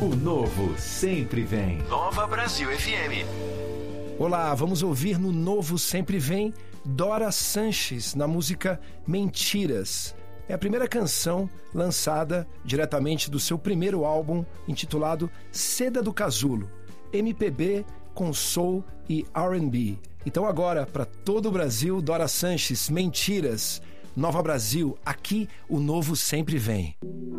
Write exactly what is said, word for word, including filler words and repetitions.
O novo sempre vem. Nova Brasil F M. Olá, vamos ouvir no Novo Sempre Vem Dora Sanches na música Mentiras. É a primeira canção lançada diretamente do seu primeiro álbum intitulado Seda do Casulo, M P B com soul e R and B. Então agora, para todo o Brasil, Dora Sanches, Mentiras. Nova Brasil, aqui o novo sempre vem.